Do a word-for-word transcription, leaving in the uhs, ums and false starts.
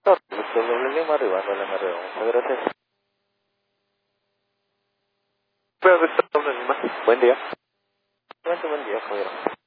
No, Víctor, doble lima arriba, doble lima arriba. Muchas gracias. Pero Víctor, doble lima. Buen día. Buen día, caballero.